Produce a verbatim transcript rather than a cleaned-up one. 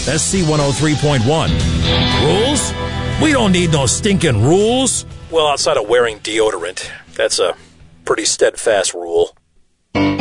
S C one oh three point one. Rules? We don't need no stinking rules. Well, outside of wearing deodorant. That's a pretty steadfast rule.